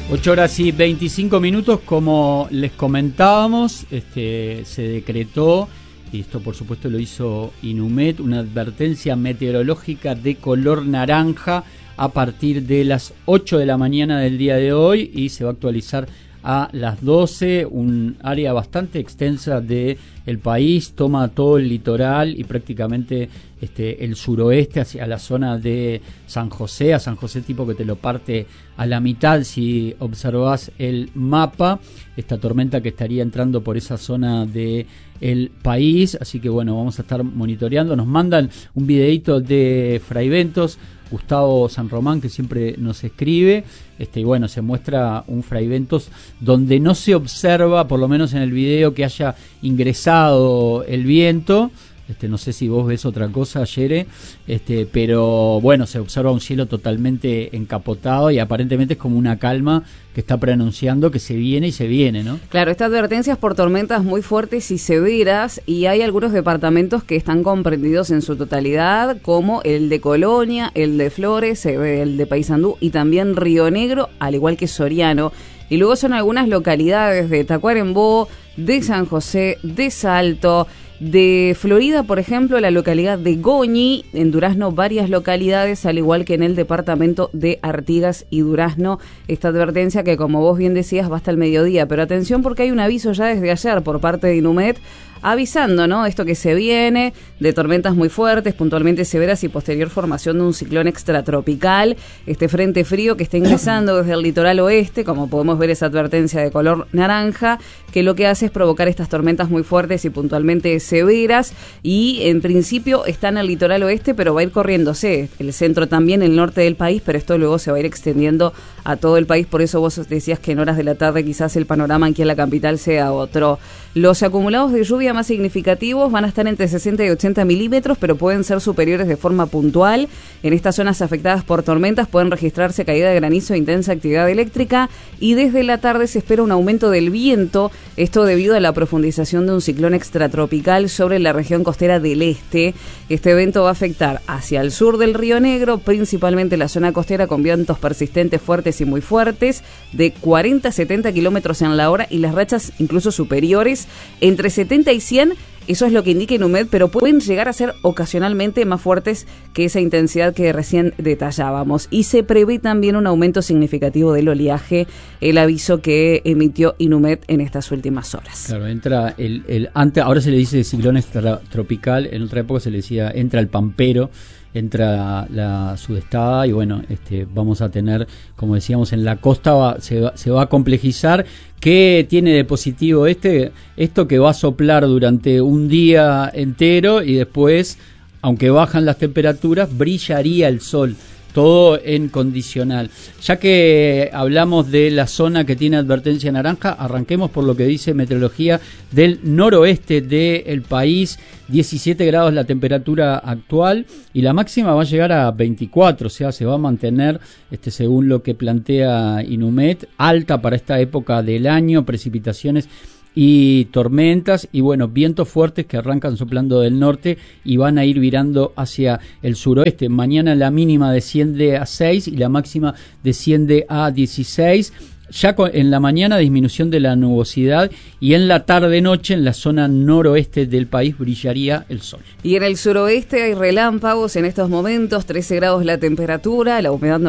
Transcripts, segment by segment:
8:25, como les comentábamos, se decretó, y esto por supuesto lo hizo Inumet, una advertencia meteorológica de color naranja a partir de las 8 de la mañana del día de hoy, y se va a actualizar a las 12, un área bastante extensa de el país, toma todo el litoral y prácticamente el suroeste hacia la zona de San José, a San José tipo que te lo parte a la mitad si observás el mapa, esta tormenta que estaría entrando por esa zona de el país, así que bueno, vamos a estar monitoreando. Nos mandan un videito de Fraiventos, Gustavo San Román, que siempre nos escribe, y bueno, se muestra un Fraiventos donde no se observa, por lo menos en el video, que haya ingresado el viento. No sé si vos ves otra cosa, Yere, pero bueno, se observa un cielo totalmente encapotado y aparentemente es como una calma que está preanunciando que se viene y se viene, ¿no? Claro, esta advertencia es por tormentas muy fuertes y severas, y hay algunos departamentos que están comprendidos en su totalidad, como el de Colonia, el de Flores, el de Paysandú y también Río Negro, al igual que Soriano. Y luego son algunas localidades de Tacuarembó, de San José, de Salto, de Florida, por ejemplo, la localidad de Goñi, en Durazno varias localidades, al igual que en el departamento de Artigas y Durazno, esta advertencia que, como vos bien decías, va hasta el mediodía, pero atención porque hay un aviso ya desde ayer por parte de Inumet, avisando, ¿no?, esto que se viene, de tormentas muy fuertes, puntualmente severas y posterior formación de un ciclón extratropical, este frente frío que está ingresando desde el litoral oeste, como podemos ver esa advertencia de color naranja, que lo que hace es provocar estas tormentas muy fuertes y puntualmente severas, y en principio está en el litoral oeste, pero va a ir corriéndose, el centro también, el norte del país, pero esto luego se va a ir extendiendo a todo el país, por eso vos decías que en horas de la tarde quizás el panorama aquí en la capital sea otro. Los acumulados de lluvia más significativos van a estar entre 60 y 80 milímetros, pero pueden ser superiores de forma puntual. En estas zonas afectadas por tormentas pueden registrarse caída de granizo e intensa actividad eléctrica, y desde la tarde se espera un aumento del viento, esto debido a la profundización de un ciclón extratropical sobre la región costera del este. Este evento va a afectar hacia el sur del Río Negro, principalmente la zona costera, con vientos persistentes fuertes y muy fuertes, de 40 a 70 kilómetros en la hora, y las rachas incluso superiores, entre 70 y 100, eso es lo que indica Inumet, pero pueden llegar a ser ocasionalmente más fuertes que esa intensidad que recién detallábamos. Y se prevé también un aumento significativo del oleaje, el aviso que emitió Inumet en estas últimas horas. Claro, entra antes, ahora se le dice ciclón extratropical, en otra época se le decía entra el pampero, entra la sudestada, y bueno, vamos a tener, como decíamos, en la costa se va a complejizar. ¿Qué tiene de positivo esto que va a soplar durante un día entero, y después, aunque bajan las temperaturas, brillaría el sol? Todo en condicional. Ya que hablamos de la zona que tiene advertencia naranja, arranquemos por lo que dice meteorología del noroeste del país. 17 grados la temperatura actual, y la máxima va a llegar a 24, o sea, se va a mantener, según lo que plantea Inumet, alta para esta época del año, precipitaciones y tormentas, y bueno, vientos fuertes que arrancan soplando del norte y van a ir virando hacia el suroeste. Mañana la mínima desciende a 6 y la máxima desciende a 16. Ya en la mañana disminución de la nubosidad, y en la tarde-noche en la zona noroeste del país brillaría el sol. Y en el suroeste hay relámpagos en estos momentos, 13 grados la temperatura, la humedad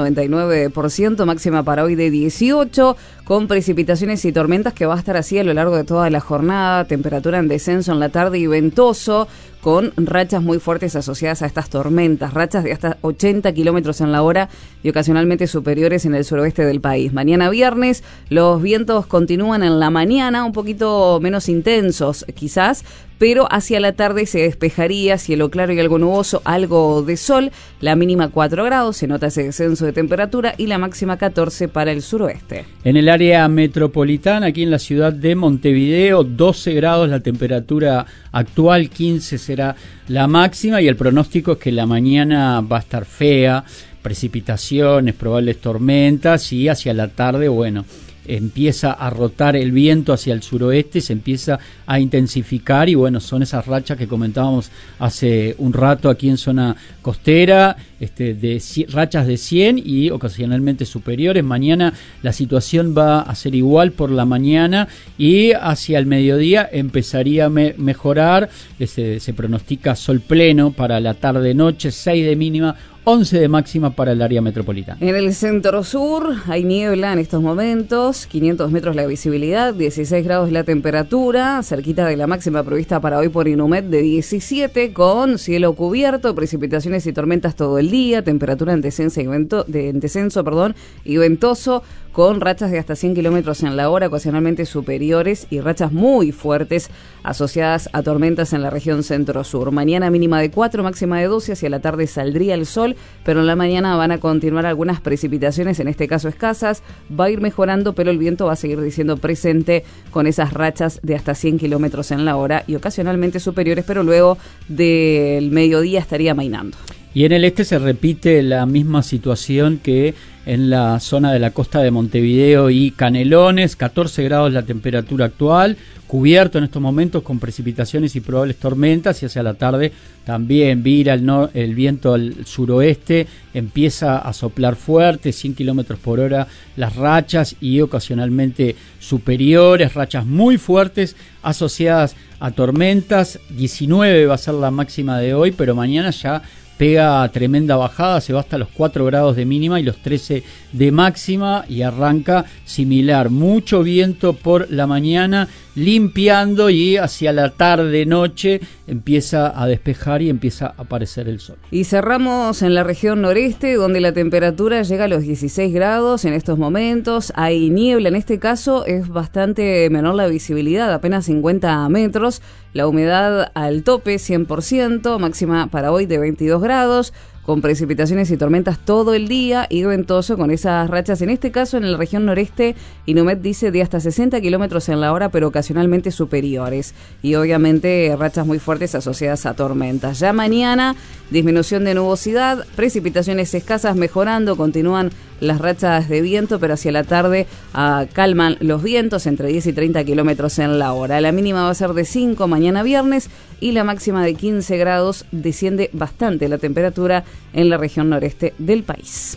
99%, máxima para hoy de 18, con precipitaciones y tormentas que va a estar así a lo largo de toda la jornada, temperatura en descenso en la tarde y ventoso, con rachas muy fuertes asociadas a estas tormentas, rachas de hasta 80 kilómetros en la hora y ocasionalmente superiores en el suroeste del país. Mañana viernes los vientos continúan en la mañana, un poquito menos intensos quizás, pero hacia la tarde se despejaría, cielo claro y algo nuboso, algo de sol, la mínima 4 grados, se nota ese descenso de temperatura, y la máxima 14 para el suroeste. En el área metropolitana, aquí en la ciudad de Montevideo, 12 grados la temperatura actual, 15 será la máxima, y el pronóstico es que la mañana va a estar fea, precipitaciones, probables tormentas, y hacia la tarde, bueno, empieza a rotar el viento hacia el suroeste, se empieza a intensificar y bueno, son esas rachas que comentábamos hace un rato aquí en zona costera, rachas de 100 y ocasionalmente superiores. Mañana la situación va a ser igual por la mañana y hacia el mediodía empezaría a mejorar. Se pronostica sol pleno para la tarde-noche, 6 de mínima, 11 de máxima para el área metropolitana. En el centro sur hay niebla en estos momentos, 500 metros la visibilidad, 16 grados la temperatura, cerquita de la máxima prevista para hoy por Inumet de 17, con cielo cubierto, precipitaciones y tormentas todo el día, temperatura en descenso y ventoso, con rachas de hasta 100 kilómetros en la hora, ocasionalmente superiores, y rachas muy fuertes asociadas a tormentas en la región centro-sur. Mañana mínima de 4, máxima de 12, hacia la tarde saldría el sol, pero en la mañana van a continuar algunas precipitaciones, en este caso escasas, va a ir mejorando, pero el viento va a seguir diciendo presente con esas rachas de hasta 100 kilómetros en la hora y ocasionalmente superiores, pero luego del mediodía estaría amainando. Y en el este se repite la misma situación que en la zona de la costa de Montevideo y Canelones, 14 grados la temperatura actual, cubierto en estos momentos con precipitaciones y probables tormentas, y hacia la tarde también vira el viento al suroeste, empieza a soplar fuerte, 100 kilómetros por hora las rachas y ocasionalmente superiores, rachas muy fuertes asociadas a tormentas. 19 va a ser la máxima de hoy, pero mañana ya pega tremenda bajada, se va hasta los 4 grados de mínima y los 13 de máxima, y arranca similar, mucho viento por la mañana, limpiando, y hacia la tarde-noche empieza a despejar y empieza a aparecer el sol. Y cerramos en la región noreste, donde la temperatura llega a los 16 grados en estos momentos. Hay niebla, en este caso es bastante menor la visibilidad, apenas 50 metros. La humedad al tope, 100%, máxima para hoy de 22 grados. Con precipitaciones y tormentas todo el día y ventoso con esas rachas, en este caso en la región noreste, Inumet dice de hasta 60 kilómetros en la hora, pero ocasionalmente superiores, y obviamente rachas muy fuertes asociadas a tormentas. Ya mañana, disminución de nubosidad, precipitaciones escasas mejorando, continúan las rachas de viento, pero hacia la tarde calman los vientos entre 10 y 30 kilómetros en la hora. La mínima va a ser de 5 mañana viernes y la máxima de 15 grados. Desciende bastante la temperatura en la región noreste del país.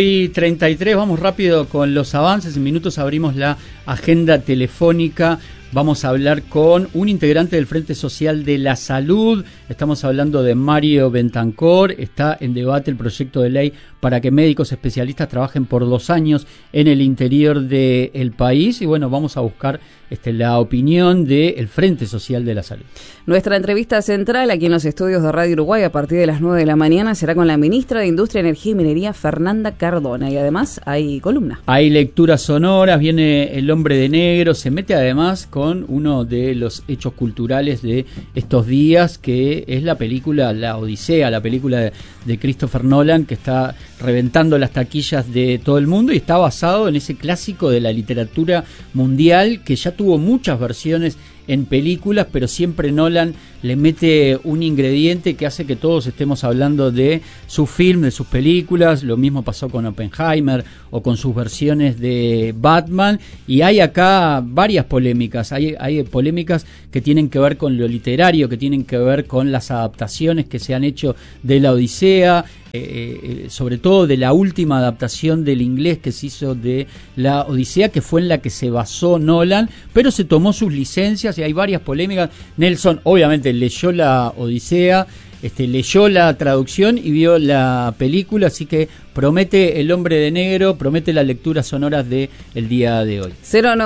8:33, vamos rápido con los avances. En minutos abrimos la agenda telefónica. Vamos a hablar con un integrante del Frente Social de la Salud. Estamos hablando de Mario Bentancor. Está en debate el proyecto de ley para que médicos especialistas trabajen por 2 años en el interior del país. Y bueno, vamos a buscar la opinión del Frente Social de la Salud. Nuestra entrevista central aquí en los estudios de Radio Uruguay a partir de las 9 de la mañana será con la ministra de Industria, Energía y Minería, Fernanda Cardona. Y además hay columna. Hay lecturas sonoras, viene El Hombre de Negro, se mete además con uno de los hechos culturales de estos días, que es la película La Odisea, la película de Christopher Nolan, que está reventando las taquillas de todo el mundo y está basado en ese clásico de la literatura mundial que ya tuvo muchas versiones en películas, pero siempre Nolan le mete un ingrediente que hace que todos estemos hablando de su film, de sus películas. Lo mismo pasó con Oppenheimer o con sus versiones de Batman, y hay acá varias polémicas. Hay polémicas que tienen que ver con lo literario, que tienen que ver con las adaptaciones que se han hecho de la Odisea, sobre todo de la última adaptación del inglés que se hizo de la Odisea, que fue en la que se basó Nolan, pero se tomó sus licencias y hay varias polémicas. Nelson obviamente leyó la Odisea, leyó la traducción y vio la película, así que promete El Hombre de Negro, promete las lecturas sonoras de el día de hoy.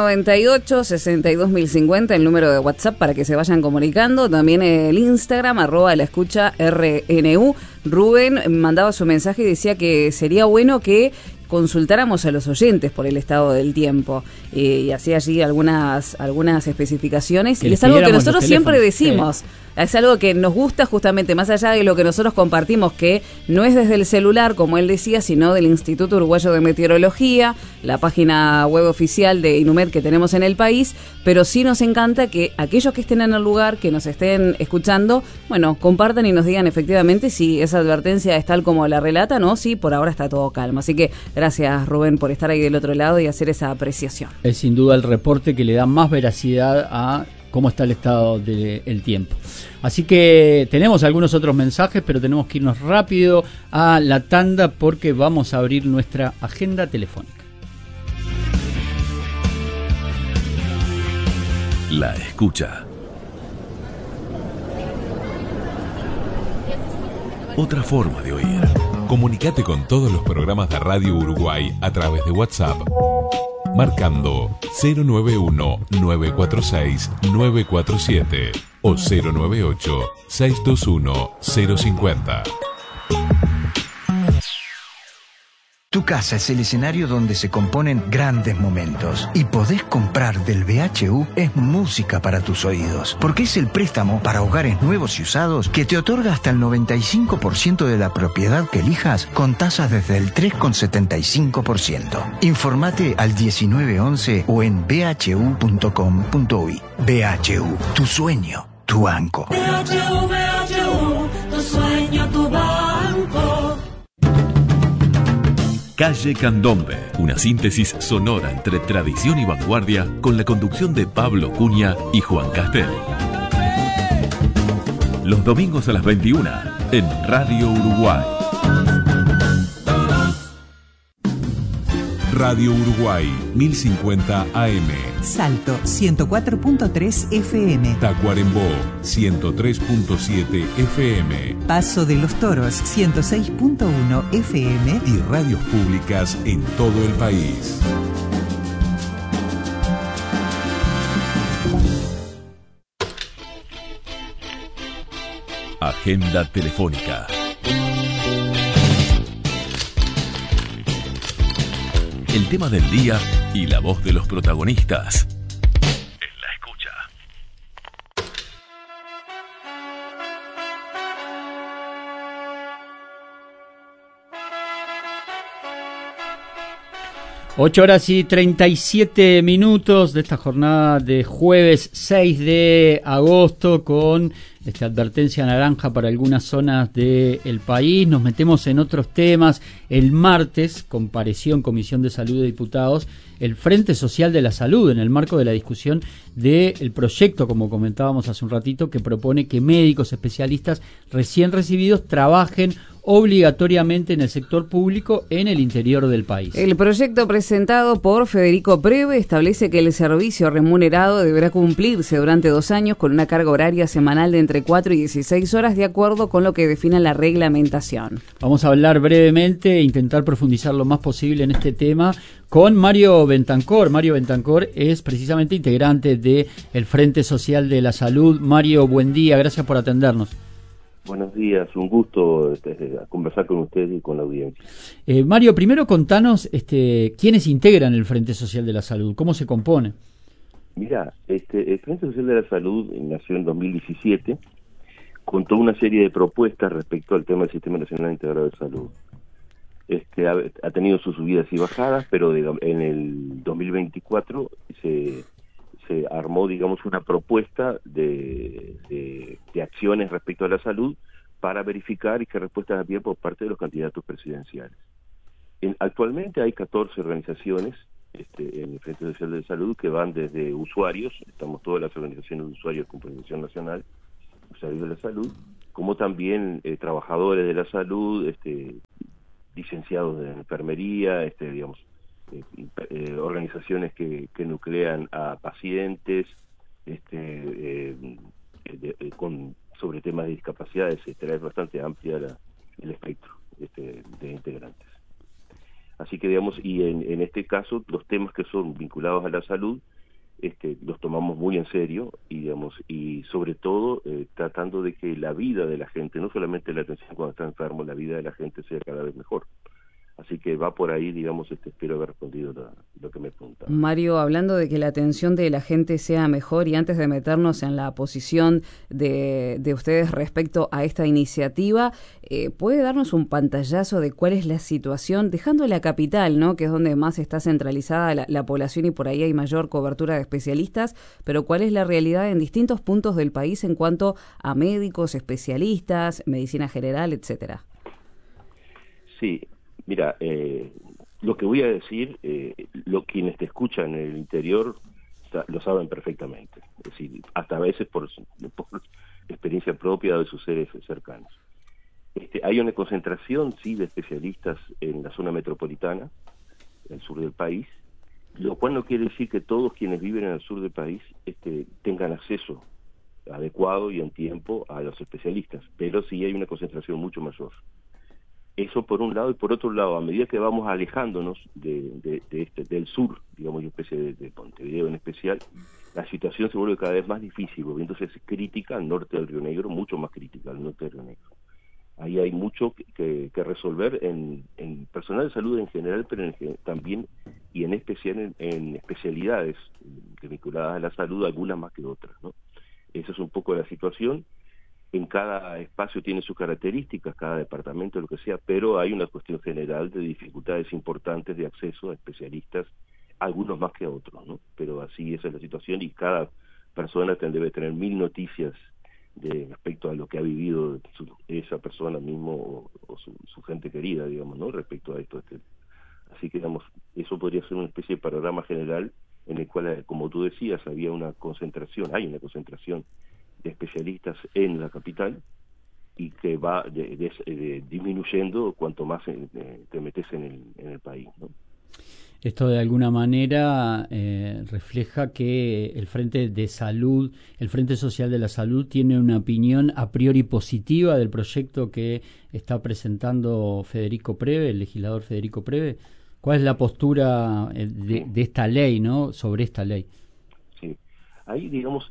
098-62050, el número de WhatsApp para que se vayan comunicando, también el Instagram, @laescucha_RNU. Rubén mandaba su mensaje y decía que sería bueno que consultáramos a los oyentes por el estado del tiempo, y hacía allí algunas especificaciones, y es algo que nosotros siempre decimos. Es algo que nos gusta justamente, más allá de lo que nosotros compartimos, que no es desde el celular, como él decía, sino del Instituto Uruguayo de Meteorología, la página web oficial de Inumet que tenemos en el país, pero sí nos encanta que aquellos que estén en el lugar, que nos estén escuchando, bueno, compartan y nos digan efectivamente si esa advertencia es tal como la relata, ¿no? Sí, por ahora está todo calmo. Así que gracias, Rubén, por estar ahí del otro lado y hacer esa apreciación. Es sin duda el reporte que le da más veracidad a cómo está el estado del tiempo. Así que tenemos algunos otros mensajes, pero tenemos que irnos rápido a la tanda porque vamos a abrir nuestra agenda telefónica. La escucha. Otra forma de oír. Comunicate con todos los programas de Radio Uruguay a través de WhatsApp, marcando 091-946-947 o 098-621-050. Tu casa es el escenario donde se componen grandes momentos y podés comprar del BHU es música para tus oídos, porque es el préstamo para hogares nuevos y usados que te otorga hasta el 95% de la propiedad que elijas con tasas desde el 3,75%. Informate al 1911 o en bhu.com.uy. BHU, tu sueño, tu banco. BHU, tu sueño, tu banco. Calle Candombe, una síntesis sonora entre tradición y vanguardia con la conducción de Pablo Cunha y Juan Castel. Los domingos a las 21 en Radio Uruguay. Radio Uruguay 1050 AM. Salto 104.3 FM. Tacuarembó 103.7 FM. Paso de los Toros 106.1 FM. Y radios públicas en todo el país. Agenda telefónica. El tema del día y la voz de los protagonistas. En la escucha. Ocho horas y 37 minutos de esta jornada de jueves 6 de agosto con esta advertencia naranja para algunas zonas del país. Nos metemos en otros temas. El martes compareció en Comisión de Salud de Diputados el Frente Social de la Salud en el marco de la discusión del proyecto, como comentábamos hace un ratito, que propone que médicos especialistas recién recibidos trabajen obligatoriamente en el sector público en el interior del país. El proyecto presentado por Federico Preve establece que el servicio remunerado deberá cumplirse durante 2 años con una carga horaria semanal de entre 4 y 16 horas de acuerdo con lo que define la reglamentación. Vamos a hablar brevemente e intentar profundizar lo más posible en este tema con Mario Bentancor. Mario Bentancor es precisamente integrante del Frente Social de la Salud. Mario, buen día, gracias por atendernos. Buenos días, un gusto conversar con ustedes y con la audiencia. Mario, primero contanos quiénes integran el Frente Social de la Salud, cómo se compone. Mira, el Frente Social de la Salud nació en 2017 con toda una serie de propuestas respecto al tema del Sistema Nacional Integrado de Salud. Ha tenido sus subidas y bajadas, pero en el 2024 se armó, digamos, una propuesta de acciones respecto a la salud para verificar y que respuestas había por parte de los candidatos presidenciales. Actualmente hay 14 organizaciones en el Frente Social de Salud que van desde usuarios, estamos todas las organizaciones de usuarios con proyección nacional, usuarios de la salud, como también trabajadores de la salud, licenciados de enfermería, digamos, organizaciones que nuclean a pacientes sobre temas de discapacidad, etcétera. Es bastante amplia el espectro de integrantes. Así que, digamos, y en este caso, los temas que son vinculados a la salud, los tomamos muy en serio y, digamos, y sobre todo tratando de que la vida de la gente, no solamente la atención cuando está enfermo, la vida de la gente sea cada vez mejor. Así que va por ahí, digamos, espero haber respondido lo que me preguntaba. Mario, hablando de que la atención de la gente sea mejor, y antes de meternos en la posición de ustedes respecto a esta iniciativa, ¿puede darnos un pantallazo de cuál es la situación, dejando la capital, ¿no?, que es donde más está centralizada la población y por ahí hay mayor cobertura de especialistas, pero cuál es la realidad en distintos puntos del país en cuanto a médicos, especialistas, medicina general, etcétera? Sí. Mira, lo que voy a decir, quienes te escuchan en el interior lo saben perfectamente, es decir, hasta a veces por experiencia propia de sus seres cercanos. Hay una concentración, sí, de especialistas en la zona metropolitana, en el sur del país, lo cual no quiere decir que todos quienes viven en el sur del país tengan acceso adecuado y en tiempo a los especialistas, pero sí hay una concentración mucho mayor. Eso por un lado, y por otro lado, a medida que vamos alejándonos del sur, digamos, y especie de Montevideo en especial, la situación se vuelve cada vez más difícil, volviéndose crítica al norte del Río Negro, mucho más crítica al norte del Río Negro. Ahí hay mucho que resolver en personal de salud en general, pero también y en especial en especialidades vinculadas a la salud, algunas más que otras, ¿no? Esa es un poco la situación. En cada espacio tiene sus características, cada departamento, lo que sea, pero hay una cuestión general de dificultades importantes de acceso a especialistas, algunos más que a otros, ¿no? Pero así esa es la situación y cada persona debe tener 1000 noticias respecto a lo que ha vivido esa persona mismo o su gente querida, digamos, ¿no? Respecto a esto. Así que, digamos, eso podría ser una especie de panorama general en el cual, como tú decías, hay una concentración de especialistas en la capital y que va disminuyendo cuanto más te metes en el país, ¿no? Esto de alguna manera refleja que el Frente de Salud, el Frente Social de la Salud, tiene una opinión a priori positiva del proyecto que está presentando Federico Preve, el legislador Federico Preve. ¿Cuál es la postura de esta ley, ¿no?, sobre esta ley? Sí, ahí, digamos,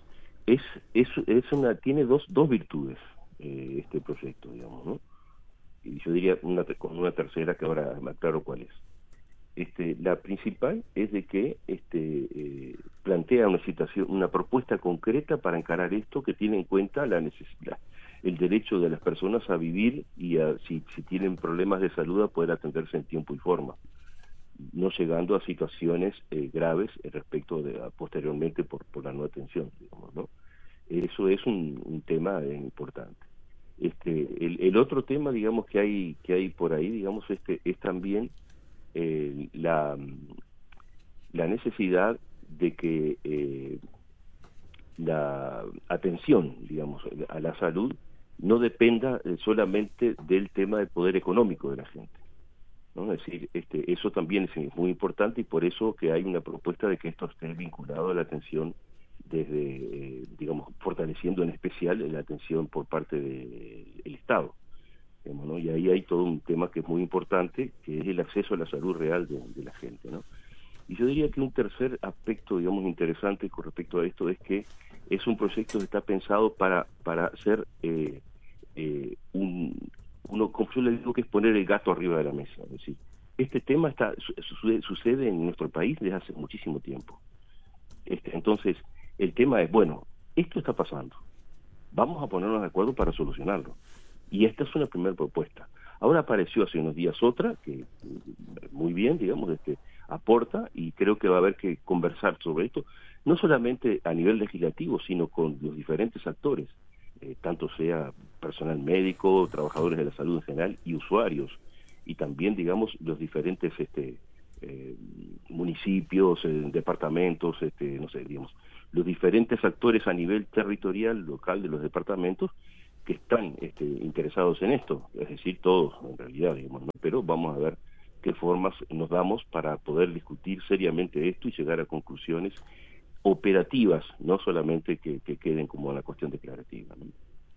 tiene dos virtudes este proyecto, digamos, ¿no? Y yo diría con una tercera que ahora me aclaro cuál es. La principal es de que plantea una propuesta concreta para encarar esto, que tiene en cuenta la necesidad, el derecho de las personas a vivir y si tienen problemas de salud a poder atenderse en tiempo y forma, no llegando a situaciones graves respecto posteriormente por la no atención, digamos, ¿no? Eso es un tema importante. El otro tema, digamos, que hay por ahí, digamos, es también la necesidad de que la atención, digamos, a la salud no dependa solamente del tema del poder económico de la gente, ¿no? Es decir, eso también es muy importante y por eso que hay una propuesta de que esto esté vinculado a la atención desde, digamos, fortaleciendo en especial la atención por parte del Estado, digamos, ¿no? Y ahí hay todo un tema que es muy importante, que es el acceso a la salud real de la gente, ¿no? Y yo diría que un tercer aspecto, digamos, interesante con respecto a esto es que es un proyecto que está pensado para hacer como yo le digo, que es poner el gato arriba de la mesa. Es decir, este tema sucede en nuestro país desde hace muchísimo tiempo. Entonces, el tema es, bueno, esto está pasando, vamos a ponernos de acuerdo para solucionarlo. Y esta es una primera propuesta. Ahora apareció hace unos días otra, que muy bien, digamos, aporta, y creo que va a haber que conversar sobre esto, no solamente a nivel legislativo, sino con los diferentes actores, tanto sea personal médico, trabajadores de la salud en general y usuarios, y también, digamos, los diferentes municipios, departamentos, no sé, digamos, los diferentes actores a nivel territorial, local de los departamentos, que están interesados en esto, es decir, todos en realidad, digamos, ¿no? Pero vamos a ver qué formas nos damos para poder discutir seriamente esto y llegar a conclusiones operativas, no solamente que queden como una cuestión declarativa, ¿no?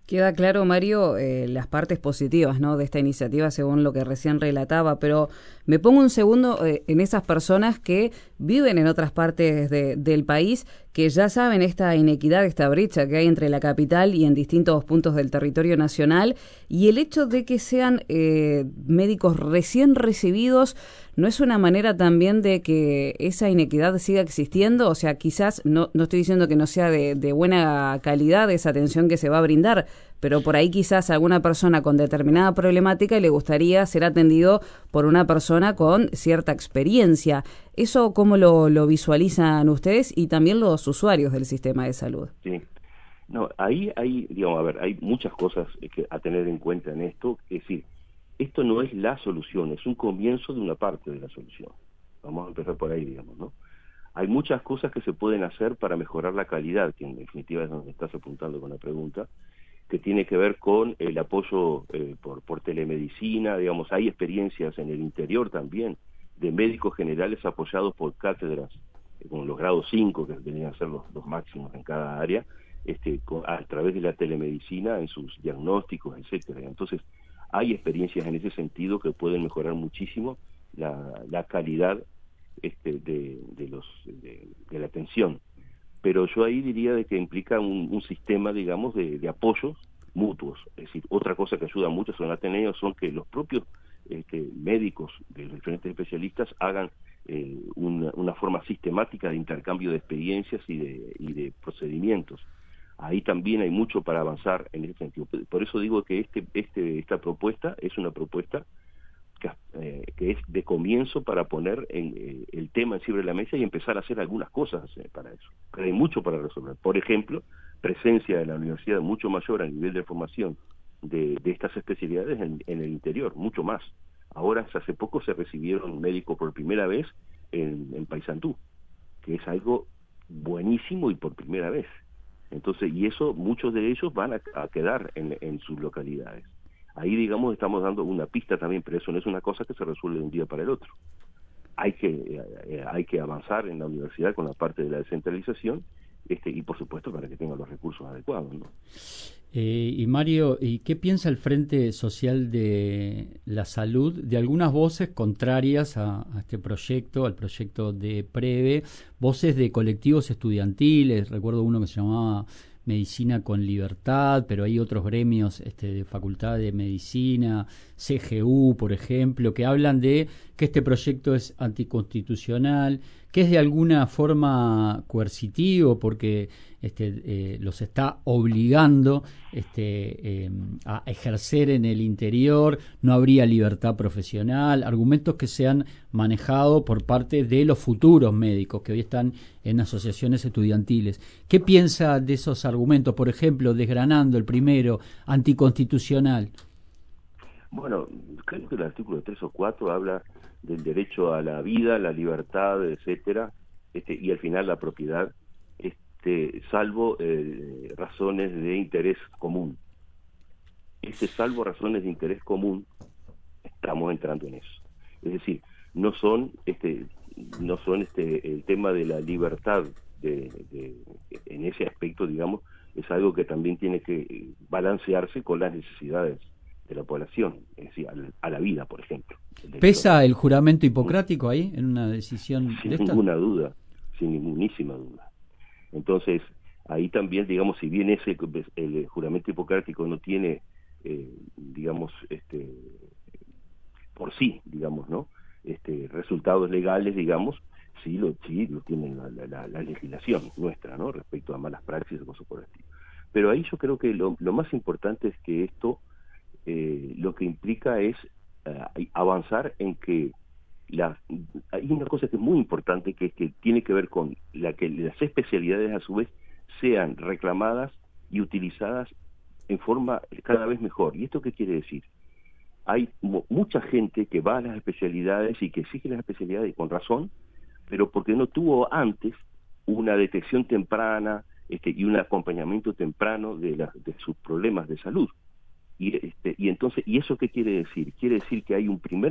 Queda claro, Mario, las partes positivas, ¿no?, de esta iniciativa, según lo que recién relataba, pero me pongo un segundo en esas personas que viven en otras partes del país, que ya saben esta inequidad, esta brecha que hay entre la capital y en distintos puntos del territorio nacional, y el hecho de que sean médicos recién recibidos, ¿no es una manera también de que esa inequidad siga existiendo? O sea, quizás, no estoy diciendo que no sea de buena calidad esa atención que se va a brindar, pero por ahí quizás a alguna persona con determinada problemática le gustaría ser atendido por una persona con cierta experiencia. ¿Eso cómo lo visualizan ustedes y también los usuarios del sistema de salud? Sí. No, ahí hay, digamos, a ver, hay muchas cosas a tener en cuenta en esto. Es decir, esto no es la solución, es un comienzo de una parte de la solución. Vamos a empezar por ahí, digamos, ¿no? Hay muchas cosas que se pueden hacer para mejorar la calidad, que en definitiva es donde estás apuntando con la pregunta, que tiene que ver con el apoyo por telemedicina, digamos, hay experiencias en el interior también de médicos generales apoyados por cátedras, con los grados 5, que deberían ser los máximos en cada área, a través de la telemedicina en sus diagnósticos, etcétera. Entonces, hay experiencias en ese sentido que pueden mejorar muchísimo la calidad de la atención. Pero yo ahí diría de que implica un sistema, digamos, de apoyos mutuos. Es decir, otra cosa que ayuda mucho son Ateneos, son que los propios médicos de los diferentes especialistas hagan una forma sistemática de intercambio de experiencias y de procedimientos. Ahí también hay mucho para avanzar en ese sentido. Por eso digo que esta propuesta es una propuesta que es de comienzo para poner el tema sobre la mesa y empezar a hacer algunas cosas para eso. Pero hay mucho para resolver. Por ejemplo, presencia de la universidad mucho mayor a nivel de formación de estas especialidades en el interior, mucho más. Ahora, hace poco se recibieron médicos por primera vez en Paysandú, que es algo buenísimo y por primera vez. Entonces, y eso, muchos de ellos van a quedar en sus localidades. Ahí, digamos, estamos dando una pista también, pero eso no es una cosa que se resuelve de un día para el otro. Hay que avanzar en la universidad con la parte de la descentralización, y por supuesto para que tengan los recursos adecuados, ¿no? Y Mario, ¿y qué piensa el Frente Social de la Salud de algunas voces contrarias a este proyecto, al proyecto de Preve, voces de colectivos estudiantiles? Recuerdo uno que se llamaba Medicina con Libertad, pero hay otros gremios de Facultad de Medicina, CGU, por ejemplo, que hablan de que este proyecto es anticonstitucional, que es de alguna forma coercitivo porque los está obligando a ejercer en el interior, no habría libertad profesional, argumentos que se han manejado por parte de los futuros médicos que hoy están en asociaciones estudiantiles. ¿Qué piensa de esos argumentos? Por ejemplo, desgranando el primero, anticonstitucional. Bueno, creo que el artículo 3 o 4 habla del derecho a la vida, la libertad, etcétera, y al final la propiedad, salvo razones de interés común. Salvo razones de interés común, estamos entrando en eso. Es decir, no son el tema de la libertad en ese aspecto, digamos, es algo que también tiene que balancearse con las necesidades de la población, es decir, a la vida, por ejemplo. ¿Pesa el juramento hipocrático ahí en una decisión de esta? Sin ninguna duda, sin ninguna duda. Entonces, ahí también, digamos, si bien el juramento hipocrático no tiene, digamos, por sí, digamos, ¿no? Resultados legales, digamos, sí lo tiene la legislación nuestra, ¿no? Respecto a malas praxis o cosas por el estilo. Pero ahí yo creo que lo más importante es que esto lo que implica es avanzar en que hay una cosa que es muy importante que tiene que ver con que las especialidades a su vez sean reclamadas y utilizadas en forma cada vez mejor. ¿Y esto qué quiere decir? Hay mucha gente que va a las especialidades y que exige las especialidades con razón, pero porque no tuvo antes una detección temprana y un acompañamiento temprano de sus problemas de salud. Y entonces, ¿y eso qué quiere decir? Quiere decir que hay un primer